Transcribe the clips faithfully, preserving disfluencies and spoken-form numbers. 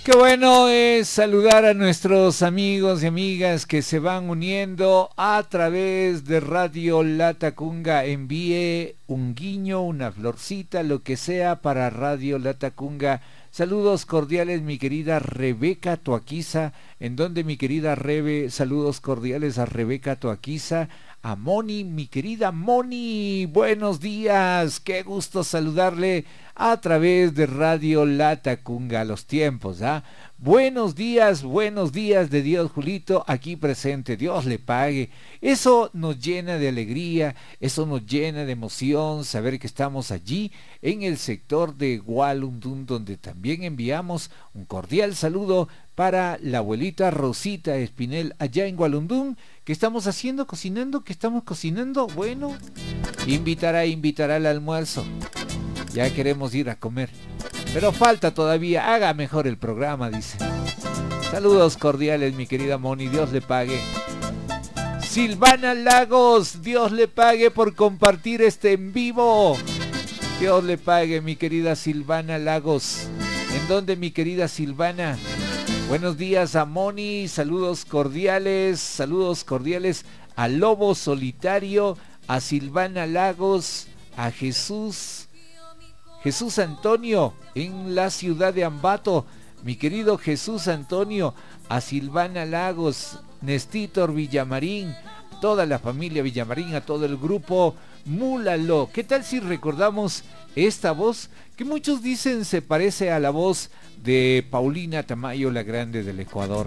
Qué bueno es saludar a nuestros amigos y amigas que se van uniendo a través de Radio Latacunga. Envíe un guiño, una florcita, lo que sea para Radio Latacunga. Saludos cordiales, mi querida Rebeca Toaquiza. ¿En donde, mi querida Rebe? Saludos cordiales a Rebeca Toaquiza. A Moni, mi querida Moni, buenos días, qué gusto saludarle a través de Radio Latacunga, los tiempos, ¿ah? Buenos días, buenos días de Dios, Julito, aquí presente, Dios le pague. Eso nos llena de alegría, eso nos llena de emoción, saber que estamos allí en el sector de Gualundún, donde también enviamos un cordial saludo para la abuelita Rosita Espinel allá en Gualundún. ¿Qué estamos haciendo? ¿Cocinando? ¿Qué estamos cocinando? Bueno, invitará, invitará al almuerzo. Ya queremos ir a comer. Pero falta todavía, haga mejor el programa, dice. Saludos cordiales, mi querida Moni, Dios le pague. Silvana Lagos, Dios le pague por compartir este en vivo. Dios le pague, mi querida Silvana Lagos. ¿En dónde, mi querida Silvana? Buenos días a Moni, saludos cordiales, saludos cordiales a Lobo Solitario, a Silvana Lagos, a Jesús, Jesús Antonio en la ciudad de Ambato, mi querido Jesús Antonio, a Silvana Lagos, Nestítor Villamarín, toda la familia Villamarín, a todo el grupo Múlalo. ¿Qué tal si recordamos esta voz que muchos dicen se parece a la voz de Paulina Tamayo, la grande del Ecuador?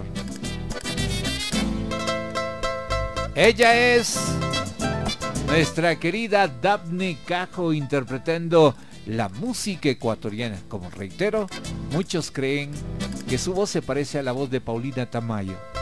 Ella es nuestra querida Dafne Cajo interpretando la música ecuatoriana. Como reitero, muchos creen que su voz se parece a la voz de Paulina Tamayo.